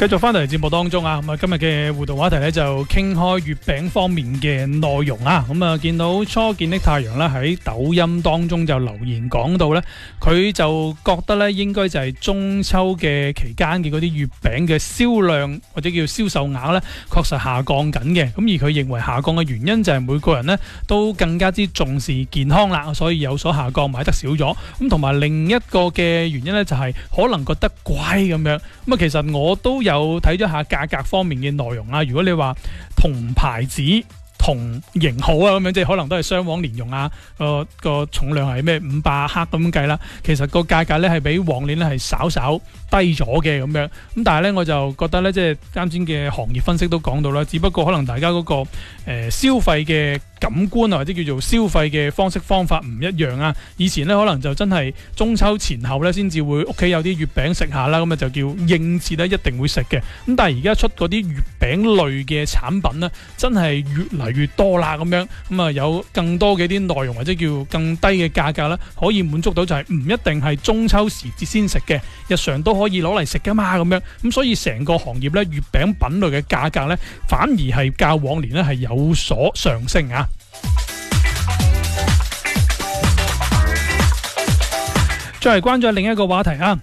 繼續翻嚟節目當中啊，咁啊今日嘅互動話題咧就傾開月餅方面嘅內容啊，咁啊見到初見的太陽咧喺抖音當中就留言講到咧，佢就覺得咧應該就係中秋嘅期間嘅嗰啲月餅嘅銷量或者叫銷售額咧確實下降緊嘅，咁而佢認為下降嘅原因就係每個人咧都更加之重視健康啦，所以有所下降，買得少咗，咁同埋另一個嘅原因咧就係可能覺得貴咁樣，咁啊其實我都有睇咗下價格方面嘅內容啊。如果你話同牌子同型號啊咁樣，即係可能都係雙黃蓮蓉啊，個重量係咩500克咁計啦。其實個價格咧係比往年咧係稍稍低咗嘅咁樣。咁但係咧我就覺得咧，即係啱先嘅行業分析都講到啦，只不過可能大家嗰個消費嘅感官啊，或者叫做消費嘅方式方法唔一樣啊。以前咧可能就真係中秋前後咧先至會屋企有啲月餅食下啦，咁啊就叫應節咧一定會食嘅。咁但係而家出嗰啲月餅類嘅產品咧，真係越嚟越多啦咁樣。咁啊有更多嘅啲內容或者叫更低嘅價格啦，可以滿足到就係唔一定係中秋時節先食嘅，日常都可以攞嚟食噶嘛咁樣。咁所以成個行業咧月餅品類嘅價格咧，反而係較往年咧係有所上升啊。再嚟關注另一個話題啊。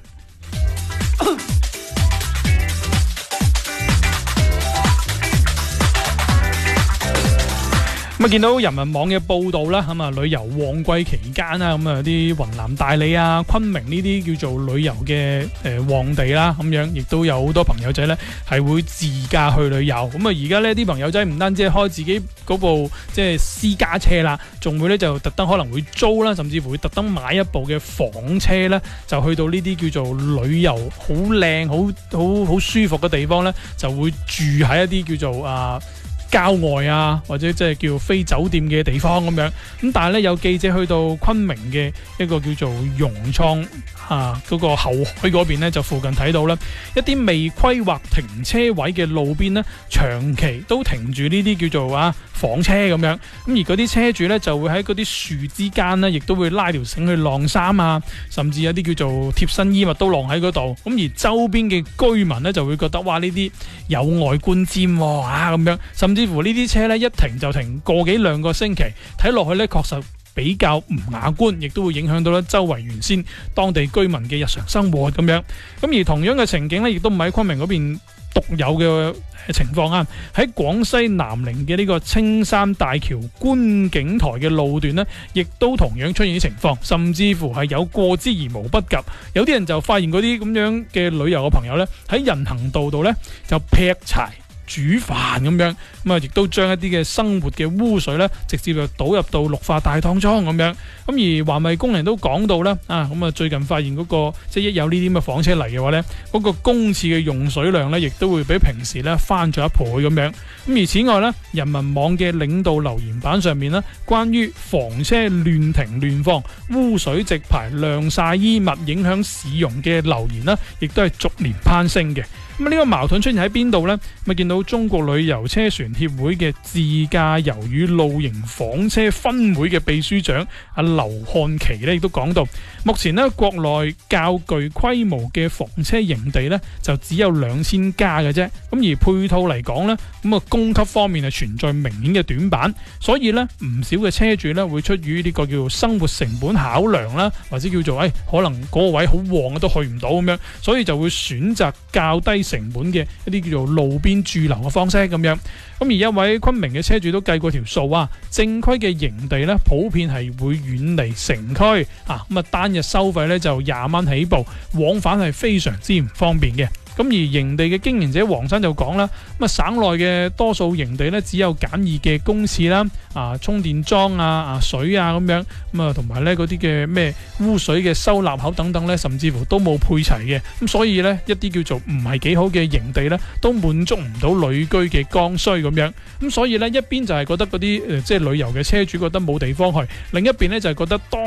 咁啊，見到人民網嘅報道啦，咁啊旅遊旺季期間啦，咁啊啲雲南大理啊、昆明呢啲叫做旅遊嘅旺地啦，咁樣亦都有好多朋友仔咧係會自駕去旅遊。咁啊而家呢啲朋友仔唔單止係開自己嗰部即係私家車啦，仲會咧就特登可能會租啦，甚至乎會特登買一部嘅房車咧，就去到呢啲叫做旅遊好靚、好舒服嘅地方咧，就會住喺一啲叫做郊外啊，或者即係叫非酒店嘅地方咁樣。咁但係咧有記者去到昆明嘅一個叫做融創嗰個後海嗰邊咧，就附近睇到咧一啲未規劃停車位嘅路邊咧，長期都停住呢啲叫做房車咁樣。咁而嗰啲車主咧就會喺嗰啲樹之間咧，亦都會拉條繩去晾衫啊，甚至有啲叫做貼身衣物都晾喺嗰度。咁而周邊嘅居民咧就會覺得哇，呢啲有礙觀瞻咁樣，甚至乎呢啲車咧一停就停個幾兩個星期，睇落去咧確實比較唔雅觀，亦都會影響到咧周圍原先當地居民嘅日常生活咁樣。咁而同樣嘅情景咧，亦都唔喺昆明嗰邊獨有嘅情況啊！喺廣西南寧嘅呢個青山大橋觀景台嘅路段呢，亦都同樣出現啲情況，甚至乎係有過之而無不及。有啲人就發現嗰啲咁樣嘅旅遊嘅朋友呢，喺人行道度呢就劈柴煮飯咁樣，咁啊亦都將一啲嘅生活嘅污水咧，直接就倒入到綠化帶當中咁樣。咁而環衛工人都講到啦，咁啊最近發現嗰個即係一有呢啲咁嘅房車嚟嘅話咧，嗰個公廁嘅用水量咧，亦都會比平時咧翻咗1倍咁樣。咁而此外咧，人民網嘅領導留言板上面咧，關於房車亂停亂放、污水直排、晾曬衣物影響市容嘅留言啦，亦都係逐年攀升嘅。咁呢個矛盾出現喺邊度呢？咪見到中國旅遊車船協會嘅自駕遊與露營房車分會嘅秘書長阿劉漢奇咧，亦都講到，目前呢國內較具規模嘅房車營地呢，就只有2000家嘅啫。咁而配套嚟講呢，咁啊供給方面係存在明顯嘅短板，所以呢唔少嘅車主呢會出於呢個叫做生活成本考量啦，或者叫做可能嗰個位好旺都去唔到咁樣，所以就會選擇較低成本嘅一啲叫做路邊駐留嘅方式咁樣。咁而一位昆明嘅車主都計過條數啊，正規嘅營地咧普遍係會遠離城區咁啊單日收費咧就20蚊起步，往返係非常之唔方便嘅。咁而營地嘅經營者黃生就講啦，咁啊省內嘅多數營地咧只有簡易嘅公廁啦、充電樁水咁樣，咁啊同埋咧嗰啲嘅咩污水嘅收納口等等咧，甚至乎都冇配齊嘅。咁所以咧一啲叫做唔係幾好嘅營地咧，都滿足唔到旅居嘅剛需咁樣。咁所以咧一邊就係覺得嗰啲即係旅遊嘅車主覺得冇地方去，另一邊咧就係覺得當